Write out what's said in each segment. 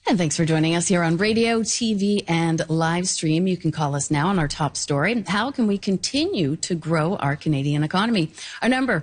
And thanks for joining us here on radio, TV, and live stream. You can call us now on our top story. How can we continue to grow our Canadian economy? Our number,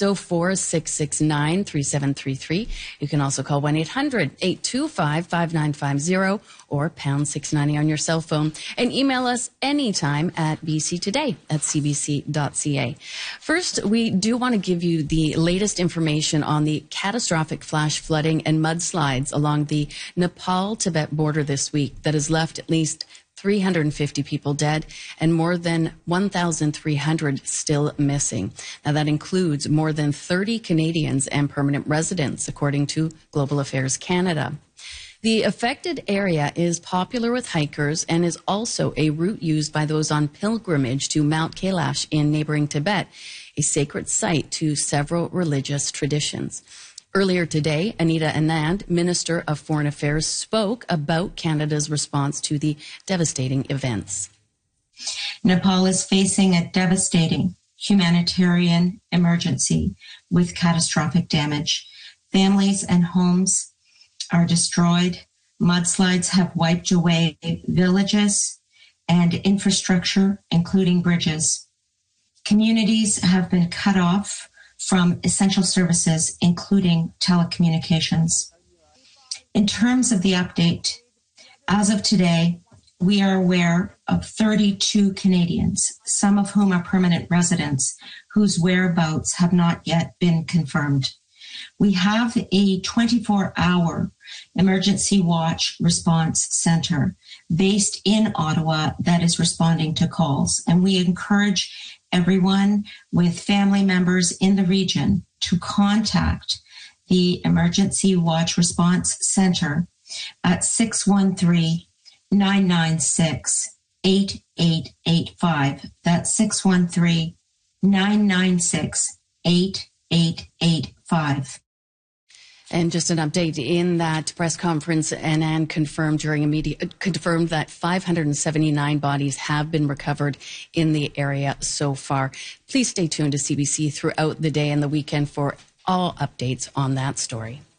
604-669-3733. You can also call 1-800-825-5950 or pound 690 on your cell phone. And email us anytime at bctoday@cbc.ca. First, we do want to give you the latest information on the catastrophic flash flooding and mudslides along the Nepal-Tibet border this week that has left at least 350 people dead and more than 1,300 still missing. Now, that includes more than 30 Canadians and permanent residents, according to Global Affairs Canada. The affected area is popular with hikers and is also a route used by those on pilgrimage to Mount Kailash in neighboring Tibet, a sacred site to several religious traditions. Earlier today, Anita Anand, Minister of Foreign Affairs, spoke about Canada's response to the devastating events. Nepal is facing a devastating humanitarian emergency with catastrophic damage. Families and homes are destroyed. Mudslides have wiped away villages and infrastructure, including bridges. Communities have been cut off from essential services, including telecommunications. In terms of the update, as of today, we are aware of 32 Canadians, some of whom are permanent residents, whose whereabouts have not yet been confirmed. We have a 24-hour emergency watch response center based in Ottawa that is responding to calls, and we encourage everyone with family members in the region to contact the Emergency Watch Response Center at 613-996-8885. That's 613-996-8885. And just an update, in that press conference, Anand confirmed that 579 bodies have been recovered in the area so far. Please stay tuned to CBC throughout the day and the weekend for all updates on that story.